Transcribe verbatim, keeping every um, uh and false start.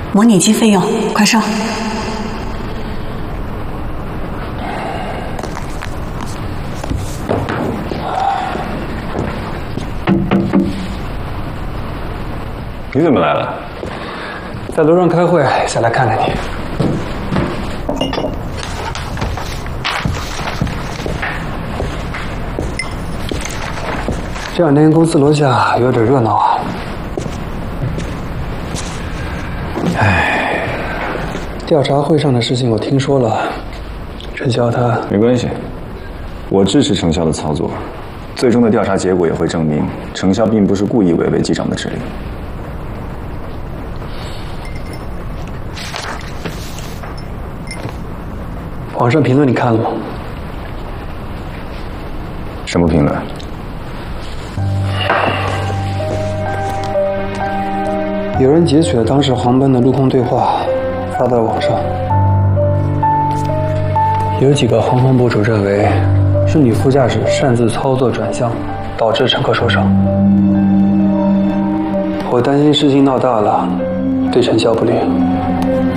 模拟机费用，快上。 你怎么来了？ 在楼上开会，下来看看你。这两天公司楼下有点热闹啊。哎，调查会上的事情我听说了，陈潇他没关系，我支持程潇的操作，最终的调查结果也会证明程潇并不是故意违背机长的指令。 网上评论你看了吗？ 什么评论？ 有人截取了当时航班的陆空对话，发到了网上。有几个航空博主认为是女副驾驶擅自操作转向，导致乘客受伤。我担心事情闹大了，对陈潇不利。